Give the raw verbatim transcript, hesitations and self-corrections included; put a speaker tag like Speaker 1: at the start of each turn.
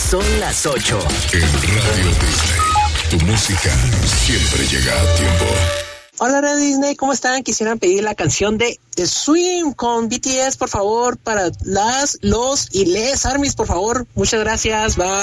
Speaker 1: Son las ocho.
Speaker 2: En Radio Disney, tu música siempre llega a tiempo.
Speaker 3: Hola Radio Disney, ¿cómo están? Quisieran pedir la canción de The Swim con B T S, por favor, para las, los y les armies, por favor. Muchas gracias, bye.